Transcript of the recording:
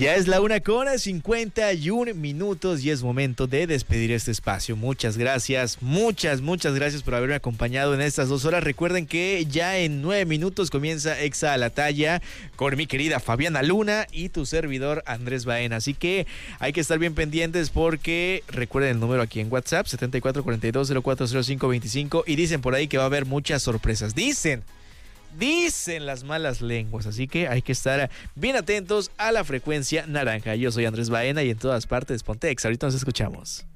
Ya es la 1:51 y es momento de despedir este espacio. Muchas gracias por haberme acompañado en estas 2 horas. Recuerden que ya en 9 minutos comienza Exa a la Talla con mi querida Fabiana Luna y tu servidor Andrés Baena. Así que hay que estar bien pendientes porque recuerden el número aquí en WhatsApp 7442040525 y dicen por ahí que va a haber muchas sorpresas. Dicen las malas lenguas, así que hay que estar bien atentos a la frecuencia naranja. Yo soy Andrés Baena y en todas partes ponte Exa. Ahorita nos escuchamos.